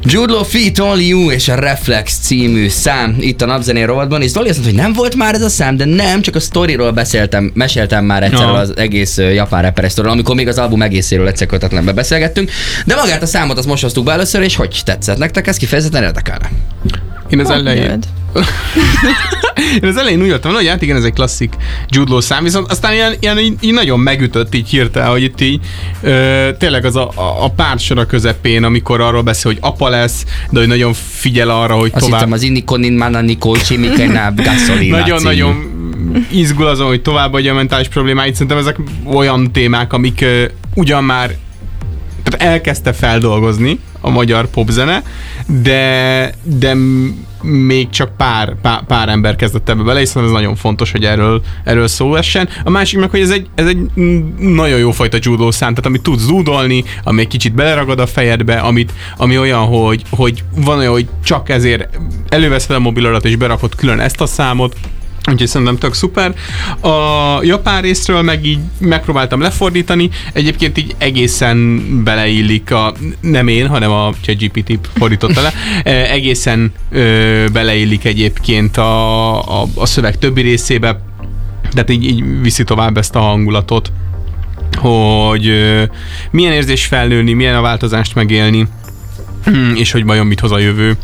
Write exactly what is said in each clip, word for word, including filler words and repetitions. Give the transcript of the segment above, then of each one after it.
Jude Law Feet Only You és a Reflex című szám itt a Napzenén rovatban, és Zoli azt mondta, hogy nem volt már ez a szám, de nem, csak a sztoriról beszéltem, meséltem már egyszer no. az egész japán rapperes sztoriról, amikor még az album egészéről egyszer kötetlenbe beszélgettünk, de magát a számot azt most hoztuk be először, és hogy tetszett nektek? Ez kifejezetten érdekelne. Én az elején... Én az elején úgy jöttem, hogy hát igen, ez egy klasszik Jude Law szám, viszont aztán ilyen, ilyen így, így nagyon megütött így hirtelen, hogy itt így ö, tényleg az a, a, a pársor a közepén, amikor arról beszél, hogy apa lesz, de hogy nagyon figyel arra, hogy azt tovább... Azt hittem az Indikonin Mananiko Chimikenab Gasolina Nagyon-nagyon izgul azon, hogy továbbadja a mentális problémáit. Szerintem ezek olyan témák, amik ö, ugyan már tehát elkezdte feldolgozni a magyar popzene, de, de még csak pár, pár, pár ember kezdett ebbe bele, hiszen ez nagyon fontos, hogy erről, erről szó essen. A másik meg, hogy ez egy, ez egy nagyon jó fajta Jude Law szám, tehát amit tudsz zúdolni, ami egy kicsit beleragad a fejedbe, amit, ami olyan, hogy, hogy van olyan, hogy csak ezért előveszed a mobilodat és berakod külön ezt a számot, úgyhogy szerintem tök szuper. A japán részről meg így megpróbáltam lefordítani, egyébként így egészen beleillik a, nem én, hanem a ChatGPT fordította le, egészen ö, beleillik egyébként a, a, a szöveg többi részébe, tehát így, így viszi tovább ezt a hangulatot, hogy ö, milyen érzés felnőni, milyen a változást megélni, és hogy vajon mit hoz a jövő.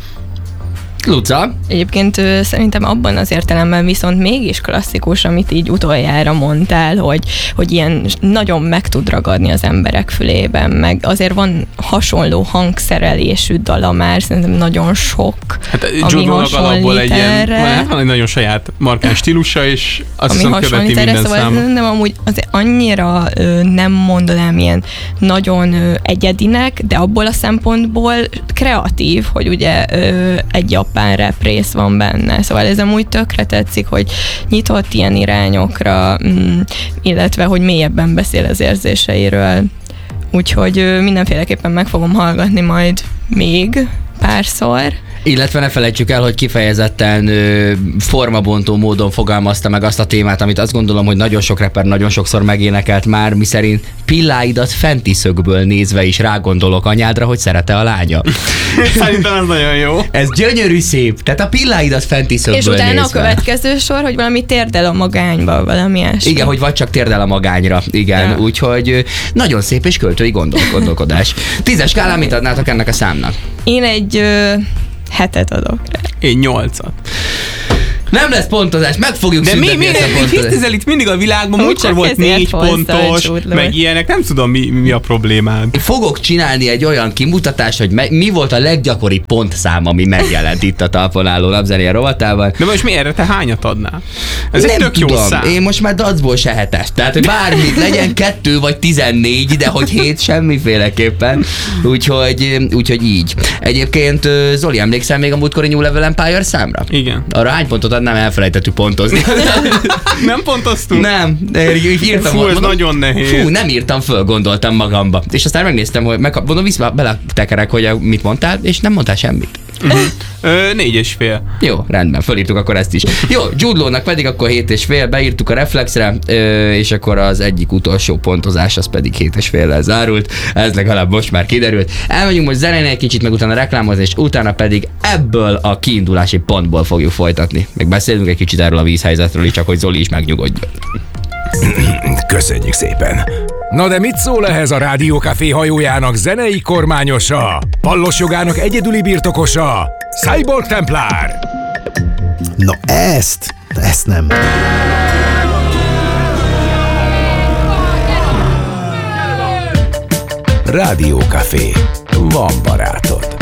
Luca? Egyébként ö, szerintem abban az értelemben viszont mégis klasszikus, amit így utoljára mondtál, hogy, hogy ilyen nagyon meg tud ragadni az emberek fülében, meg azért van hasonló hangszerelésű dala már, szerintem nagyon sok, hát, ami hasonlít egy erre. Ilyen, hát van egy nagyon saját markáns stílusa, és azt hiszem követi minden szóval számot. Nem, amúgy azért annyira ö, nem mondanám ilyen nagyon ö, egyedinek, de abból a szempontból kreatív, hogy ugye ö, egy japán rap rész van benne. Szóval ez amúgy tökre tetszik, hogy nyitott ilyen irányokra, mm, illetve hogy mélyebben beszél az érzéseiről. Úgyhogy ö, mindenféleképpen meg fogom hallgatni majd még párszor. Illetve ne felejtsük el, hogy kifejezetten ö, formabontó módon fogalmazta meg azt a témát, amit azt gondolom, hogy nagyon sok rapper nagyon sokszor megénekelt már, miszerint pilláidat fenti szögből nézve is rágondolok anyádra, hogy szerete a lánya. Szerintem ez nagyon jó. Ez gyönyörű szép. Tehát a pilláidat fenti szögből és utána nézve. A következő sor, hogy valami térdel a magányba, valami ilyesmi. Igen, hogy vagy csak térdel a magányra. Igen, ja. Úgyhogy nagyon szép és költői gondol- gondolkodás. Tízes skálán mit adnátok ennek a számnak? Én egy ö, hetet adok rá. Én nyolcat. Nem lesz pontozás, meg fogjuk de szüntetni mi, ezt a pontozást. De mi itt mindig a világban, múltkor volt négy pontos, meg ilyenek, nem tudom mi, mi a problémád. Fogok csinálni egy olyan kimutatást, hogy me, mi volt a leggyakoribb pontszám, ami megjelent itt a talpon álló Napzenén rovatában. De most mi erre te hányat adnál? Ez nem egy tök tudom, jó szám. Én most már dacból se hetes. Tehát, hogy bármit legyen kettő vagy tizennégy, de hogy hét semmiféleképpen. Úgyhogy, úgyhogy így. Egyébként Zoli, emlékszel még a múltkori New Level Empire számra? Igen. Arra hány pontot nem elfelejtettük pontozni. Nem pontoztunk? Nem. Írtam, fú, ez mondom, nagyon nehéz. Fú, nem írtam föl, gondoltam magamba. És aztán megnéztem, hogy meg, mondom, vissza beletekerek, hogy mit mondtál, és nem mondtál semmit. Uh-huh. Ö, négy és fél. Jó, rendben, fölírtuk akkor ezt is. Jó, Jude Law-nak pedig akkor hét és fél, beírtuk a Reflexre, és akkor az egyik utolsó pontozás, az pedig hét és féllel zárult. Ez legalább most már kiderült. Elmegyünk most zenélni egy kicsit, meg utána reklámozni, és utána pedig ebből a kiindulási pontból fogjuk folytatni. Meg beszélünk egy kicsit erről a vízhelyzetről is, csak hogy Zoli is megnyugodjon. Köszönjük szépen! Na de mit szól ehhez a Rádiókafé hajójának zenei kormányosa? Pallos jogának egyedüli birtokosa? Cyborg Templár! Na ezt, ezt nem. Rádiókafé. Van barátod.